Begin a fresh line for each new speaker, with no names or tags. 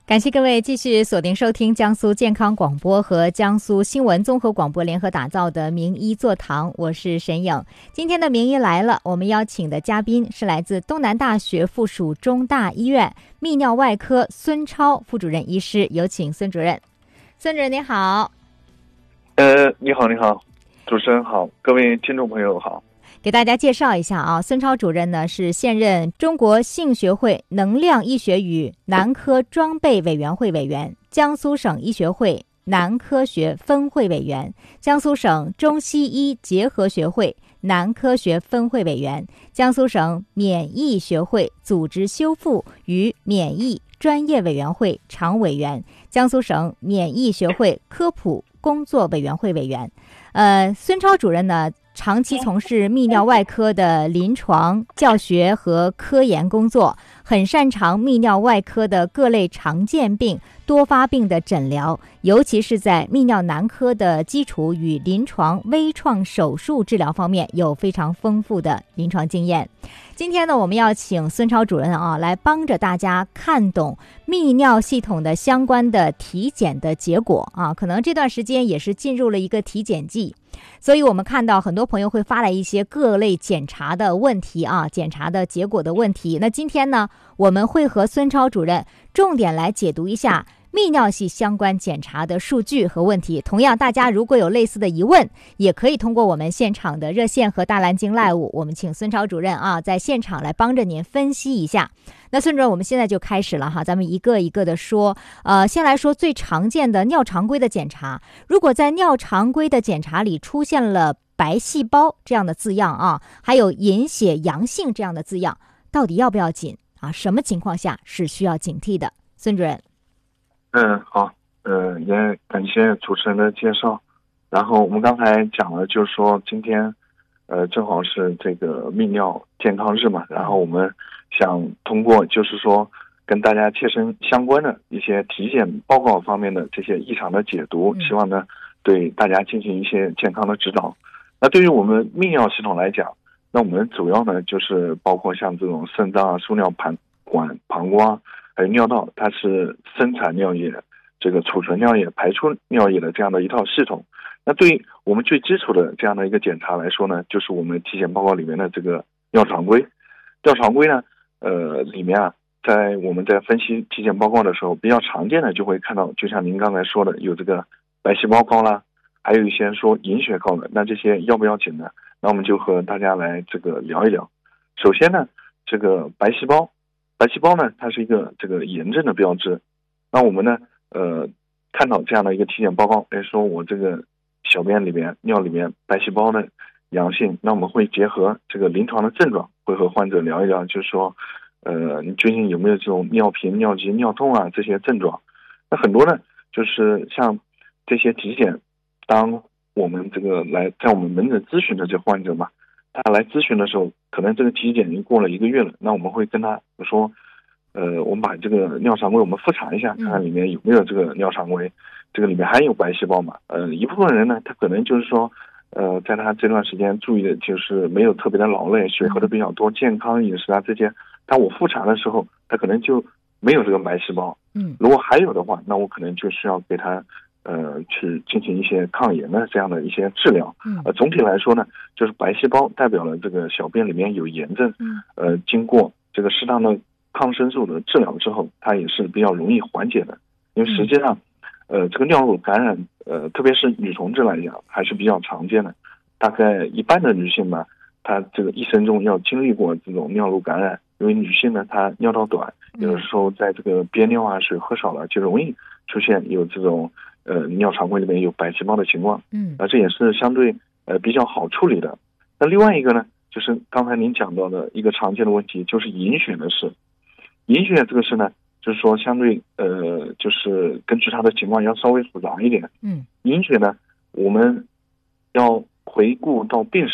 感谢各位继续锁定收听江苏健康广播和江苏新闻综合广播联合打造的名医座堂，我是沈颖。今天的名医来了，我们邀请的嘉宾是来自东南大学附属中大医院泌尿外科孙超副主任医师，有请孙主任。孙主任您好。
你好，主持人好，各位听众朋友好。
给大家介绍一下啊，孙超主任呢是现任中国性学会能量医学与男科装备委员会委员，江苏省医学会男科学分会委员，江苏省中西医结合学会男科学分会委员，江苏省免疫学会组织修复与免疫专业委员会常委员，江苏省免疫学会科普工作委员会委员。孙超主任呢长期从事泌尿外科的临床教学和科研工作，很擅长泌尿外科的各类常见病、多发病的诊疗，尤其是在泌尿男科的基础与临床微创手术治疗方面有非常丰富的临床经验。今天呢，我们要请孙超主任来帮着大家看懂泌尿系统的相关的体检的结果可能这段时间也是进入了一个体检季，所以我们看到很多朋友会发来一些各类检查的问题检查的结果的问题。那今天呢，我们会和孙超主任重点来解读一下泌尿系相关检查的数据和问题。同样，大家如果有类似的疑问，也可以通过我们现场的热线和大蓝鲸 Live， 我们请孙超主任在现场来帮着您分析一下。那孙主任，我们现在就开始了咱们一个一个的说。先来说最常见的尿常规的检查。如果在尿常规的检查里出现了白细胞这样的字样还有隐血阳性这样的字样，到底要不要紧什么情况下是需要警惕的？孙主任。
好，也感谢主持人的介绍。然后我们刚才讲了，就是说今天正好是这个泌尿健康日嘛，然后我们想通过就是说跟大家切身相关的一些体检报告方面的这些异常的解读，希望呢对大家进行一些健康的指导。那对于我们泌尿系统来讲，那我们主要呢就是包括像这种肾脏输尿管、膀胱还有尿道，它是生产尿液、这个储存尿液、排出尿液的这样的一套系统。那对于我们最基础的这样的一个检查来说呢，就是我们体检报告里面的这个尿常规。尿常规呢，里面在我们在分析体检报告的时候，比较常见的就会看到，就像您刚才说的，有这个白细胞高啦，还有一些说隐血高的，那这些要不要紧呢？那我们就和大家来这个聊一聊。首先呢，这个白细胞呢，它是一个这个炎症的标志。那我们呢，看到这样的一个体检报告，说我这个小便里面、尿里面白细胞的阳性，那我们会结合这个临床的症状，会和患者聊一聊，就是说，你最近有没有这种尿频、尿急、尿痛这些症状？那很多呢，就是像这些体检，当我们这个在我们门诊咨询的这患者嘛，他来咨询的时候，可能这个体检已经过了1个月了，那我们会跟他说，我们把这个尿常规我们复查一下，看看里面有没有这个尿常规，这个里面还有白细胞嘛？一部分人呢，他可能就是说，在他这段时间注意的就是没有特别的劳累，水喝的比较多，健康饮食这些，但我复查的时候，他可能就没有这个白细胞。如果还有的话，那我可能就需要给他去进行一些抗炎的这样的一些治疗。总体来说呢，就是白细胞代表了这个小便里面有炎症。经过这个适当的抗生素的治疗之后，它也是比较容易缓解的。因为实际上，这个尿路感染，特别是女同志来讲，还是比较常见的。大概一半的女性吧，她这个一生中要经历过这种尿路感染。因为女性呢，她尿道短，有的时候在这个憋尿水喝少了，就容易出现有这种尿常规里面有白细胞的情况。这也是相对比较好处理的。那另外一个呢，就是刚才您讲到的一个常见的问题，就是隐血的事。隐血这个事呢，就是说相对就是根据它的情况要稍微复杂一点。隐血呢，我们要回顾到病史